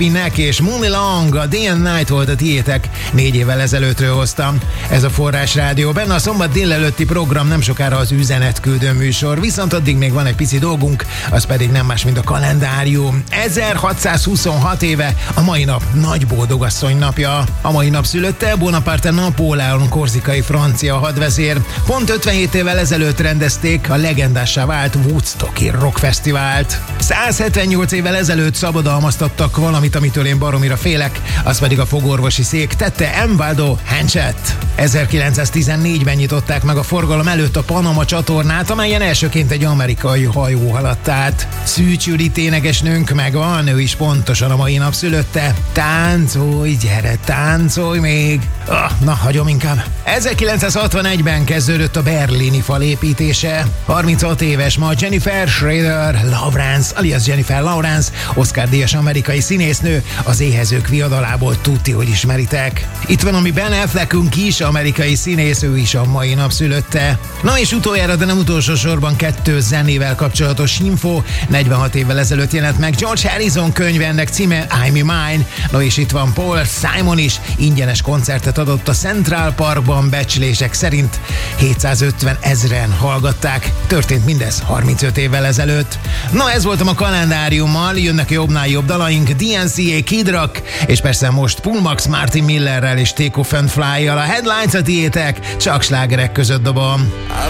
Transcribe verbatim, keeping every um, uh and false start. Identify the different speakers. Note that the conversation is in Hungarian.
Speaker 1: Pinnek és Mooney Long, a Day and Night volt a tiétek, négy évvel ezelőttről hoztam. Ez a Forrás Rádió, benne a szombat délelőtti program, nem sokára az üzenetküldő műsor, viszont addig még van egy pici dolgunk, az pedig nem más, mint a kalendárium. ezerhatszázhuszonhat éve a mai nap nagy boldogasszony napja. A mai nap szülötte Bonaparte Napóleon, korzikai francia hadvezér. Pont ötvenhét évvel ezelőtt rendezték a legendássá vált Woodstocki Rock Fesztivált. százhetvennyolc évvel ezelőtt szabadalmaztattak valamit, amitől én baromira félek, az pedig a fogorvosi szék tette M. Waldo Hanchet. ezerkilencszáztizennégyben nyitották meg a forgalom előtt a Panama csatornát, amelyen elsőként egy amerikai hajó haladt át. Szűcs Judit énekesnőnk megvan, ő is pontosan a mai nap szülötte. Táncolj, gyere, táncolj még! Oh, na, hagyom inkább. ezerkilencszázhatvanegyben kezdődött a berlini fal építése. harminchat éves ma Jennifer Schrader Lawrence, alias Jennifer Lawrence, Oscar-díjas amerikai színésznő, az Éhezők viadalából tudti, hogy ismeritek. Itt van a mi Ben Affleckünk is, amerikai színész, ő is a mai nap szülötte. Na és utoljára, de nem utolsó sorban kettő zenével kapcsolatos info. negyvenhat évvel ezelőtt jelent meg George Harrison könyve, ennek címe I'm Mine. No és itt van Paul Simon is, ingyenes koncertet adott a Central Parkban, becslések szerint hétszázötven ezren hallgatták. Történt mindez harmincöt évvel ezelőtt. Na ez voltam a kalendáriummal, jönnek jobbnál jobb dalaink, D N C A, Kid Rock, és persze most Pullmax Martin Millerrel és Take Off and Fly-jal. A Headlines a tiétek, csak slágerek között dobom.